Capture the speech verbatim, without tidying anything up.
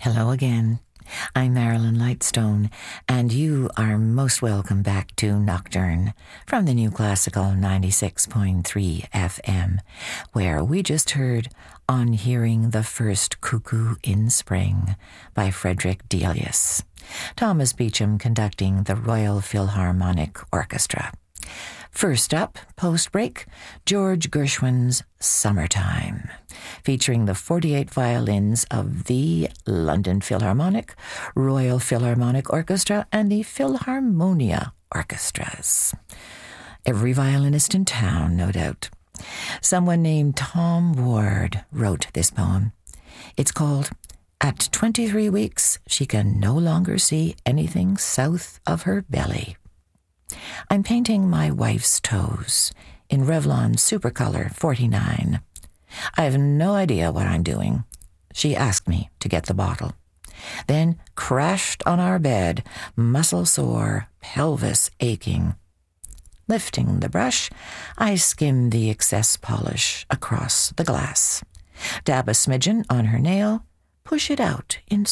Hello again. I'm Marilyn Lightstone, and you are most welcome back to Nocturne from the New Classical ninety-six point three F M, where we just heard On Hearing the First Cuckoo in Spring by Frederick Delius. Thomas Beecham conducting the Royal Philharmonic Orchestra. First up, post-break, George Gershwin's Summertime, featuring the forty-eight violins of the London Philharmonic, Royal Philharmonic Orchestra, and the Philharmonia Orchestras. Every violinist in town, no doubt. Someone named Tom Ward wrote this poem. It's called At twenty-three Weeks, She Can No Longer See Anything South of Her Belly. I'm painting my wife's toes in Revlon Supercolor forty-nine. I have no idea what I'm doing. She asked me to get the bottle. Then crashed on our bed, muscle sore, pelvis aching. Lifting the brush, I skim the excess polish across the glass. Dab a smidgen on her nail, push it out in